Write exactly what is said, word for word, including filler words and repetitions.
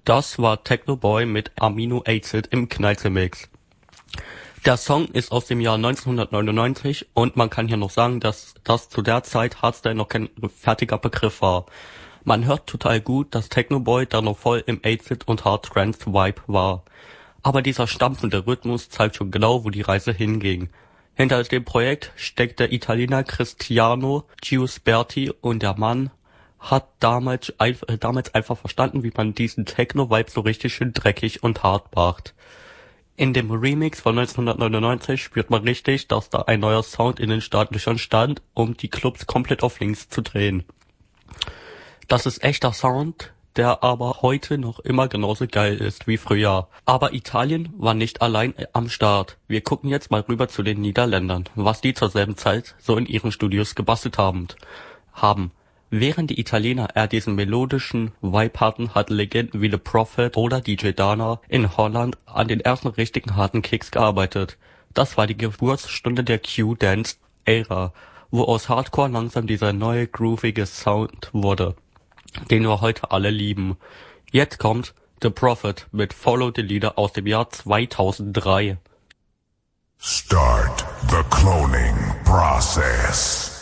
Das war Techno Boy mit Amino Acid im Kneiße-Mix. Der Song ist aus dem Jahr neunzehnhundertneunundneunzig und man kann hier noch sagen, dass das zu der Zeit Hardstyle noch kein fertiger Begriff war. Man hört total gut, dass Techno Boy da noch voll im Acid- und Hard-Trance-Vibe war. Aber dieser stampfende Rhythmus zeigt schon genau, wo die Reise hinging. Hinter dem Projekt steckt der Italiener Cristiano Giusberti und der Mann hat damals, ein, äh, damals einfach verstanden, wie man diesen Techno-Vibe so richtig schön dreckig und hart macht. In dem Remix von neunzehnhundertneunundneunzig spürt man richtig, dass da ein neuer Sound in den Startlöchern stand, um die Clubs komplett auf links zu drehen. Das ist echter Sound, der aber heute noch immer genauso geil ist wie früher. Aber Italien war nicht allein am Start. Wir gucken jetzt mal rüber zu den Niederländern, was die zur selben Zeit so in ihren Studios gebastelt haben. haben. Während die Italiener eher diesen melodischen Vibe hatten, hatten Legenden wie The Prophet oder D J Dana in Holland an den ersten richtigen harten Kicks gearbeitet. Das war die Geburtsstunde der Q-Dance-Ära, wo aus Hardcore langsam dieser neue groovige Sound wurde, den wir heute alle lieben. Jetzt kommt The Prophet mit Follow the Leader aus dem Jahr zweitausenddrei. Start the cloning process.